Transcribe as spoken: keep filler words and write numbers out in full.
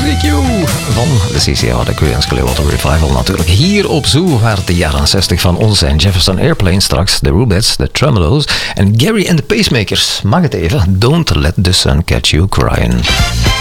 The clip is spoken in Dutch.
Freak You van de C C A, de Creedence Clearwater Revival natuurlijk. Hier op Zoo, waar de jaren zestig van ons zijn. Jefferson Airplane straks, de Rubettes, de Tremolos en Gary and the Pacemakers. Mag het even, Don't Let the Sun Catch You Crying.